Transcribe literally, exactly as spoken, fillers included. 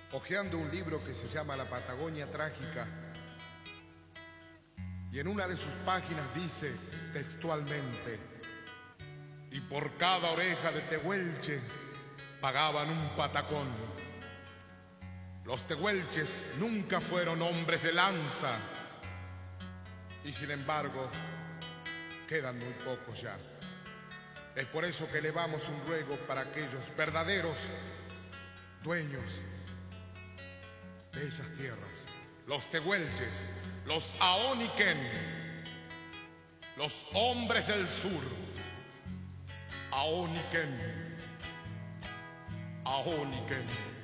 hojeando un libro que se llama La Patagonia Trágica, y en una de sus páginas dice textualmente: y por cada oreja de tehuelche pagaban un patacón. Los tehuelches nunca fueron hombres de lanza, y sin embargo quedan muy pocos ya. Es por eso que elevamos un ruego para aquellos verdaderos dueños de esas tierras, los tehuelches, los aoniquen, los hombres del sur. Aoniquen, aoniquen.